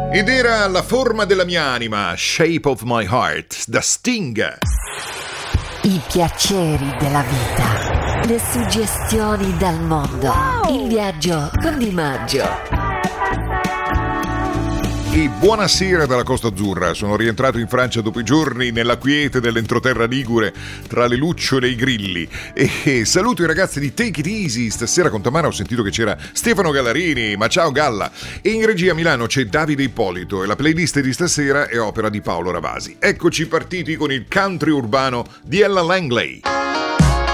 Ed era La forma della mia anima, Shape of my heart, da Sting. I piaceri della vita, le suggestioni dal mondo, il viaggio con Di Maggio. E buonasera dalla Costa Azzurra. Sono rientrato in Francia dopo i giorni nella quiete dell'entroterra ligure tra le lucciole e i grilli. E saluto i ragazzi di Take It Easy. Stasera con Tamara ho sentito che c'era Stefano Gallarini, ma ciao Galla. E in regia a Milano c'è Davide Ippolito e la playlist di stasera è opera di Paolo Ravasi. Eccoci partiti con il country urbano di Ella Langley.